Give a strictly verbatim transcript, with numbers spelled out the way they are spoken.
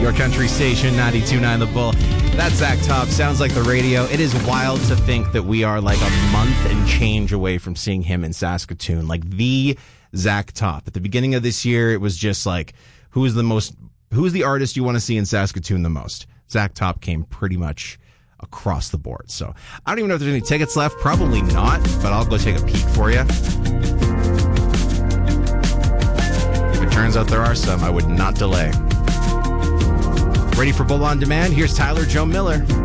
Your country station, ninety-two point nine The Bull. That's Zach Top. Sounds like the radio. It is wild to think that we are like a month and change away from seeing him in Saskatoon. Like the Zach Top. At the beginning of this year, it was just like, who is the most, who is the artist you want to see in Saskatoon the most? Zach Top came pretty much across the board. So I don't even know if there's any tickets left. Probably not, but I'll go take a peek for you. If it turns out there are some, I would not delay. Ready for Bull on Demand? Here's Tyler Joe Miller.